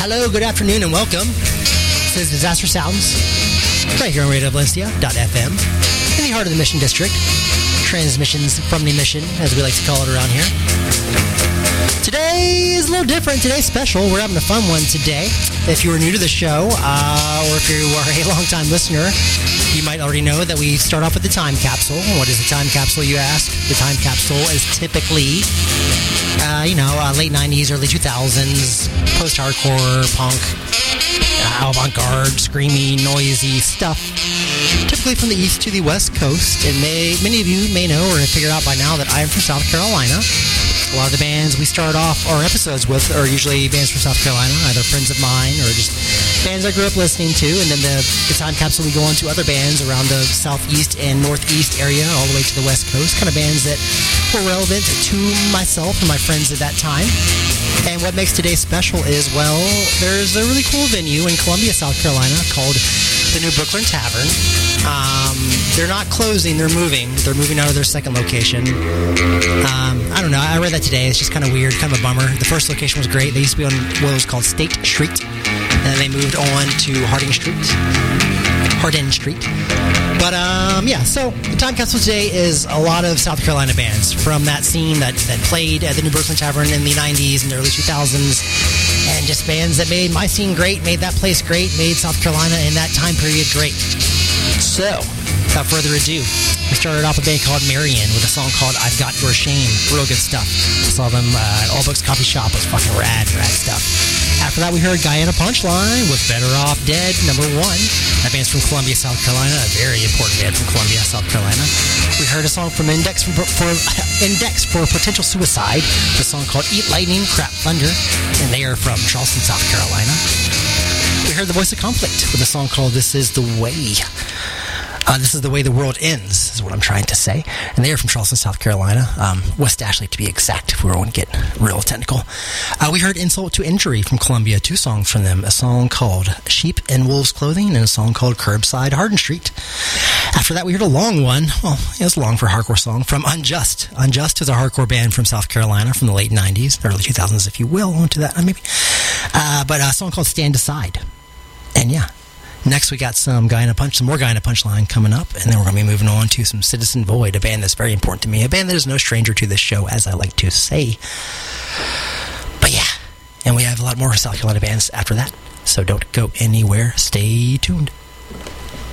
Hello, good afternoon, and welcome. This is Disaster Sounds, right here on RadioValencia.fm, in the heart of the Mission District. Transmissions from the Mission, as we like to call it around here. Today is a little different. Today's special. We're having a fun one today. If you are new to the show, or if you are a long-time listener, you might already know that we start off with the time capsule. What is the time capsule, you ask? The time capsule is typically, late 90s, early 2000s, post-hardcore, punk, avant-garde, screamy, noisy stuff. Typically from the east to the west coast. And many of you may know or have figured out by now that I am from South Carolina. A lot of the bands we start off our episodes with are usually bands from South Carolina, either friends of mine or just bands I grew up listening to. And then the time capsule, we go on to other bands around the southeast and northeast area, all the way to the west coast, kind of bands that were relevant to myself and my friends at that time. And what makes today special is, well, there's a really cool venue in Columbia, South Carolina called the New Brooklyn Tavern. They're not closing, they're moving. They're moving out of their second location. I don't know, I read that today. It's just kind of weird, kind of a bummer. The first location was great. They used to be on what was called State Street. And then they moved on to Hardin Street. But, so the time capsule today is a lot of South Carolina bands from that scene that played at the New Brooklyn Tavern in the 90s and the early 2000s. And just bands that made my scene great, made that place great, made South Carolina in that time period great. So, without further ado, we started off a band called Marion with a song called I've Got Your Shame. Real good stuff. Saw them at All Books Coffee Shop. It was fucking rad stuff. After that, we heard Guyana Punchline with Better Off Dead, number 1. That band's from Columbia, South Carolina, a very important band from Columbia, South Carolina. We heard a song from Index for Potential Suicide, the song called Eat Lightning, Crap Thunder, and they are from Charleston, South Carolina. We heard The Voice of Conflict with a song called This Is the Way. This is the way the world ends, is what I'm trying to say. And they are from Charleston, South Carolina. West Ashley, to be exact, if we want to get real technical. We heard Insult to Injury from Columbia, 2 songs from them. A song called Sheep in Wolves Clothing and a song called Curbside Hardin Street. After that, we heard a long one. Well, it was long for a hardcore song from Unjust. Unjust is a hardcore band from South Carolina from the late 90s, early 2000s, if you will. Onto that, maybe. But a song called Stand Aside. And yeah. Next, we got some more Guyana Punchline coming up, and then we're going to be moving on to some Citizen Void, a band that's very important to me, a band that is no stranger to this show, as I like to say. But yeah, and we have a lot more South Carolina bands after that, so don't go anywhere. Stay tuned.